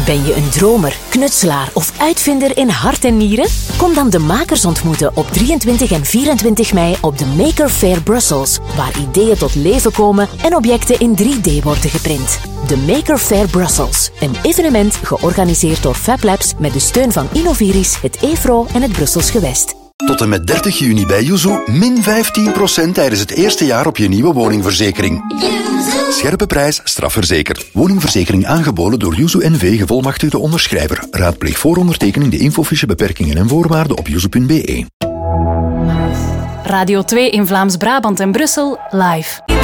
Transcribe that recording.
Ben je een dromer, knutselaar of uitvinder in hart en nieren? Kom dan de makers ontmoeten op 23 en 24 mei op de Maker Faire Brussels, waar ideeën tot leven komen en objecten in 3D worden geprint. De Maker Faire Brussels, een evenement georganiseerd door Fab Labs met de steun van Innoviris, het EFRO en het Brussels Gewest. Tot en met 30 juni bij Yuzu min 15% tijdens het eerste jaar op je nieuwe woningverzekering. Scherpe prijs, strafverzekerd. Woningverzekering aangeboden door Yuzu NV, gevolmachtigde onderschrijver. Raadpleeg voor ondertekening de infofiche, beperkingen en voorwaarden op yuzu.be. Radio 2 in Vlaams-Brabant en Brussel live.